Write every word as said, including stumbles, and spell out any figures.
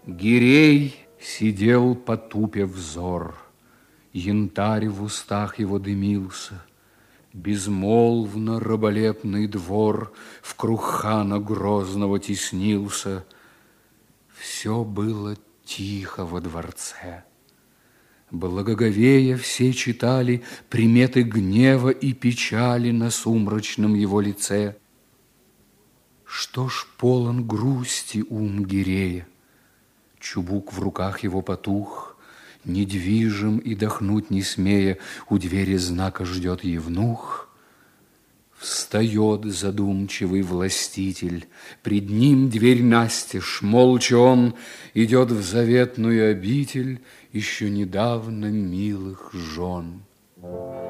Гирей сидел, потупя взор, янтарь в устах его дымился. Безмолвно раболепный двор вкруг хана грозного теснился. Все было тихо во дворце. Благоговея все читали приметы гнева и печали на сумрачном его лице. Что ж полон грусти ум Гирея? Чубук в руках его потух, недвижим и дохнуть не смея, у двери знака ждет евнух. Встает задумчивый властитель, пред ним дверь настежь, молча он идет в заветную обитель еще недавно милых жен.